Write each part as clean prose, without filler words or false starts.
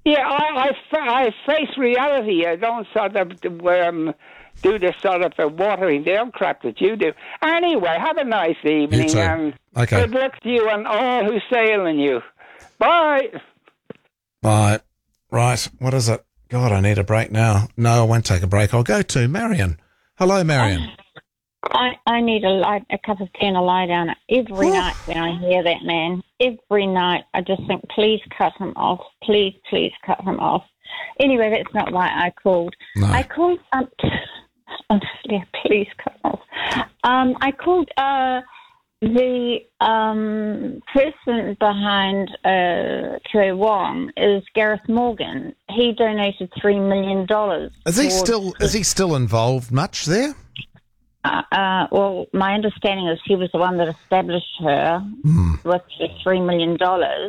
Yeah, I face reality. I don't sort of do this sort of watering down crap that you do. Anyway, have a nice evening. You too. And Okay. good luck to you and all who sail in you. Bye. Bye. Right. What is it? God, I need a break now. No, I won't take a break. I'll go to Marion. Hello, Marion. I need a cup of tea and a lie down every night when I hear that man. Every night I just think, please cut him off. Please cut him off. Anyway, that's not why I called. No. I called, honestly, please cut him off. I called the person behind Kiwi Wong is Gareth Morgan. He donated $3 million. Is he still involved much there? Well, my understanding is he was the one that established her with the $3 million.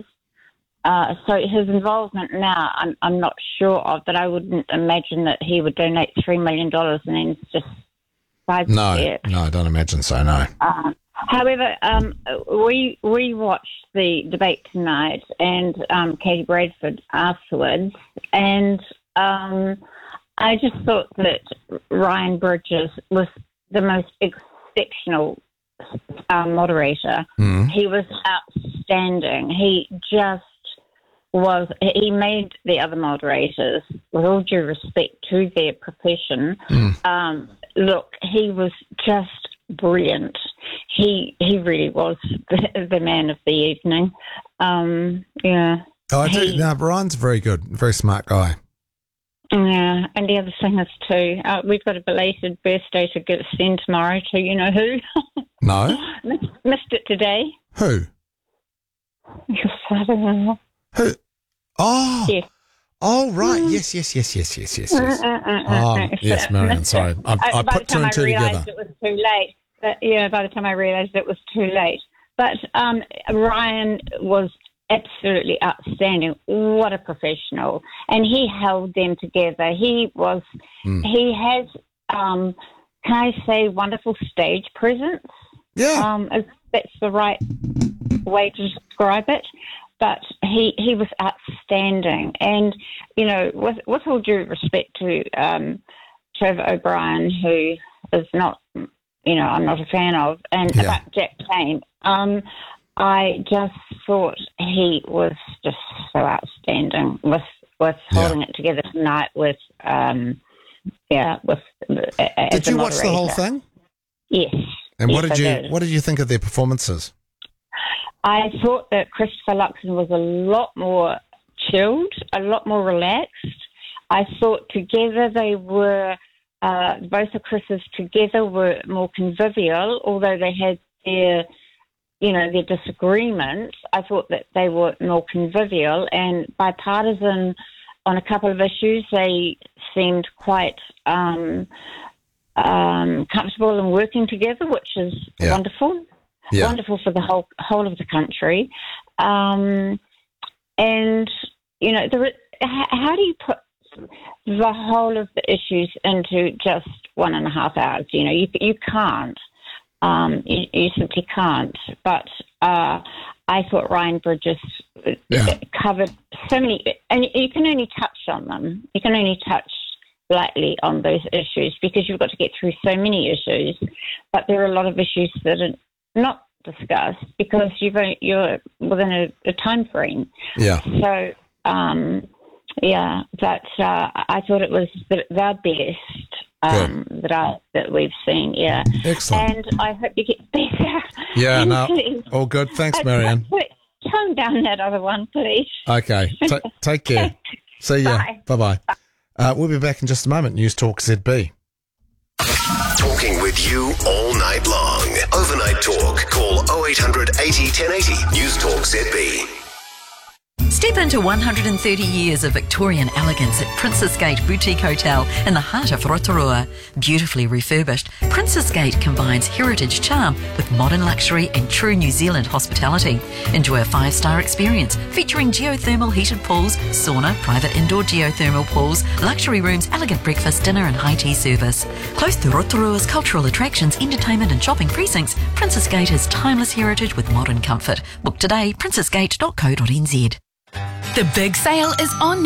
So his involvement now, I'm not sure of, but I wouldn't imagine that he would donate $3 million and then just sidestep. No, I don't imagine so, no. However, we watched the debate tonight and Katie Bradford afterwards, and I just thought that Ryan Bridges was the most exceptional moderator. He was outstanding. He just was. He made the other moderators, with all due respect to their profession, look, he was just brilliant. He really was the man of the evening. Yeah. Oh, I do. No, Ryan's very good, very smart guy. Yeah, and the other thing is too, we've got a belated birthday to send tomorrow to you know who. No. Missed it today. Who? Your father-in-law. Who? Oh. Yes. Oh, right. Yes. Oh, yes, Marion, sorry. I put two and two together. It was too late. By the time I realised it was too late. But Ryan was absolutely outstanding. What a professional. And he held them together. He has, can I say, wonderful stage presence. Yeah. If that's the right way to describe it. But he was outstanding. And, you know, with all due respect to Trevor O'Brien, who is not, you know, I'm not a fan of, and about Jack Payne, I just thought he was just so outstanding with holding it together tonight with. Did you watch the whole thing? Yes. And what did you think of their performances? I thought that Christopher Luxon was a lot more chilled, a lot more relaxed. I thought together they were, both the Chris's together were more convivial, although they had their disagreements. I thought that they were more convivial and bipartisan on a couple of issues. They seemed quite comfortable in working together, which is wonderful. Yeah. Wonderful for the whole of the country. And, you know, how do you put the whole of the issues into just 1.5 hours? You know, you can't. You simply can't. But I thought Ryan Bridges covered so many, and you can only touch on them. You can only touch lightly on those issues because you've got to get through so many issues. But there are a lot of issues that are not discussed because you're within a time frame. Yeah. So, but I thought it was the best that we've seen. Yeah. Excellent. And I hope you get better. Yeah. No. All good. Thanks, Marion. Tone down that other one, please. Okay. Take care. See ya. Bye. We'll be back in just a moment. News Talk ZB. Talking with you all night long. Overnight Talk. Call 0800 80 1080. News Talk ZB. Step into 130 years of Victorian elegance at Princess Gate Boutique Hotel in the heart of Rotorua. Beautifully refurbished, Princess Gate combines heritage charm with modern luxury and true New Zealand hospitality. Enjoy a 5-star experience featuring geothermal heated pools, sauna, private indoor geothermal pools, luxury rooms, elegant breakfast, dinner and high tea service. Close to Rotorua's cultural attractions, entertainment and shopping precincts, Princess Gate has timeless heritage with modern comfort. Book today, princessgate.co.nz. The big sale is on